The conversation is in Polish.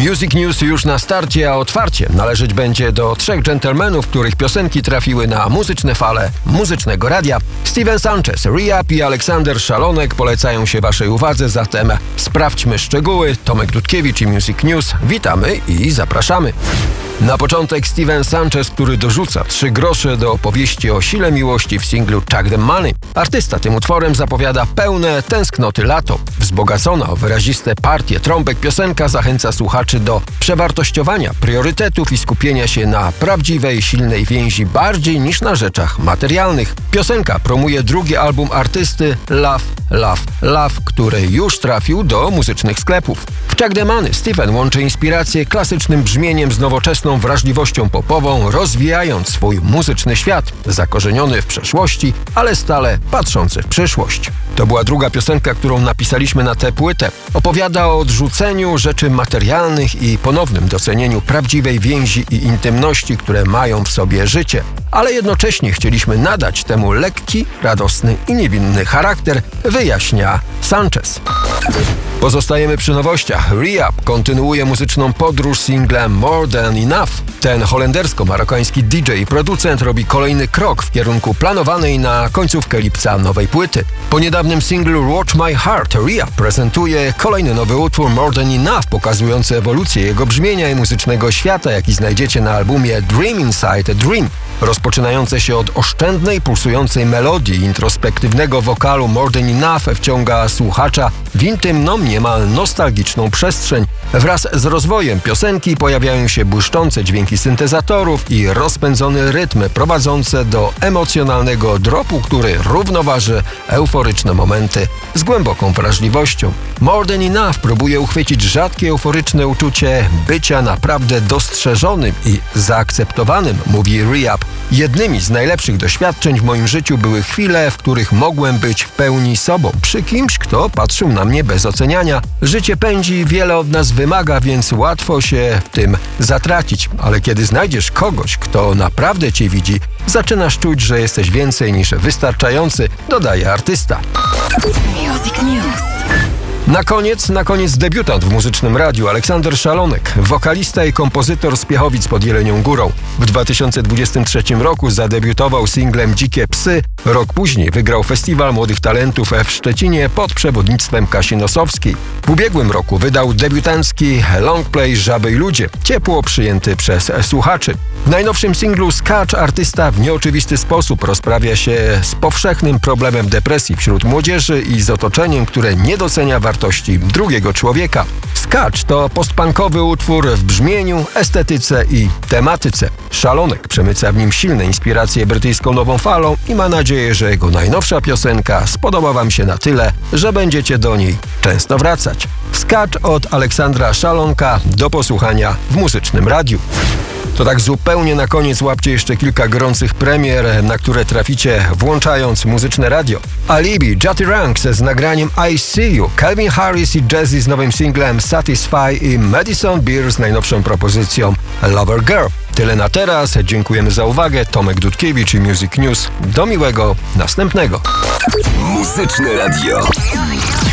Music News już na starcie, a otwarcie należeć będzie do trzech dżentelmenów, których piosenki trafiły na muzyczne fale muzycznego radia. Steven Sanchez, Re-Up i Aleksander Szalonek polecają się Waszej uwadze, zatem sprawdźmy szczegóły. Tomek Dudkiewicz i Music News. Witamy i zapraszamy. Na początek Steven Sanchez, który dorzuca 3 grosze do opowieści o sile miłości w singlu Chuck the Money. Artysta tym utworem zapowiada pełne tęsknoty lato. Wzbogacona o wyraziste partie trąbek piosenka zachęca słuchaczy do przewartościowania priorytetów i skupienia się na prawdziwej, silnej więzi bardziej niż na rzeczach materialnych. Piosenka promuje drugi album artysty Love, Love, Love, który już trafił do muzycznych sklepów. W Chuck the Money Steven łączy inspirację klasycznym brzmieniem z nowoczesną wrażliwością popową, rozwijając swój muzyczny świat, zakorzeniony w przeszłości, ale stale patrzący w przyszłość. To była druga piosenka, którą napisaliśmy na tę płytę. Opowiada o odrzuceniu rzeczy materialnych i ponownym docenieniu prawdziwej więzi i intymności, które mają w sobie życie. Ale jednocześnie chcieliśmy nadać temu lekki, radosny i niewinny charakter, wyjaśnia Sanchez. Pozostajemy przy nowościach. Re-Up kontynuuje muzyczną podróż singlem More Than Enough. Ten holendersko-marokański DJ i producent robi kolejny krok w kierunku planowanej na końcówkę lipca nowej płyty. Po niedawnym singlu Watch My Heart Re-Up prezentuje kolejny nowy utwór More Than Enough, pokazujący ewolucję jego brzmienia i muzycznego świata, jaki znajdziecie na albumie Dream Inside a Dream. Rozpoczynające się od oszczędnej, pulsującej melodii i introspektywnego wokalu More Than Enough wciąga słuchacza w intymną, niemal nostalgiczną przestrzeń. Wraz z rozwojem piosenki pojawiają się błyszczące dźwięki syntezatorów i rozpędzony rytm prowadzące do emocjonalnego dropu, który równoważy euforyczne momenty z głęboką wrażliwością. More Than Enough próbuje uchwycić rzadkie euforyczne uczucie bycia naprawdę dostrzeżonym i zaakceptowanym, mówi Re-Up. Jednymi z najlepszych doświadczeń w moim życiu były chwile, w których mogłem być w pełni sobą, przy kimś, kto patrzył na mnie bez oceniania. Życie pędzi, wiele od nas wymaga, więc łatwo się w tym zatracić, ale kiedy znajdziesz kogoś, kto naprawdę Cię widzi, zaczynasz czuć, że jesteś więcej niż wystarczający, dodaje artysta. Music News. Na koniec debiutant w muzycznym radiu Aleksander Szalonek, wokalista i kompozytor z Piechowic pod Jelenią Górą. W 2023 roku zadebiutował singlem Dzikie Psy. Rok później wygrał Festiwal Młodych Talentów w Szczecinie pod przewodnictwem Kasi Nosowskiej. W ubiegłym roku wydał debiutancki longplay Żaby i Ludzie, ciepło przyjęty przez słuchaczy. W najnowszym singlu Skacz artysta w nieoczywisty sposób rozprawia się z powszechnym problemem depresji wśród młodzieży i z otoczeniem, które nie docenia wartości drugiego człowieka. Skacz to postpunkowy utwór w brzmieniu, estetyce i tematyce. Szalonek przemyca w nim silne inspiracje brytyjską nową falą i ma nadzieję, że jego najnowsza piosenka spodoba Wam się na tyle, że będziecie do niej często wracać. Skacz od Aleksandra Szalonka do posłuchania w muzycznym radiu. To tak zupełnie na koniec łapcie jeszcze kilka gorących premier, na które traficie włączając muzyczne radio. Alibi, Jatty Ranks z nagraniem I See You, Calvin Harris i Jazzy z nowym singlem Satisfy i Madison Beer z najnowszą propozycją Lover Girl. Tyle na teraz, dziękujemy za uwagę, Tomek Dudkiewicz i Music News. Do miłego następnego. Muzyczne radio.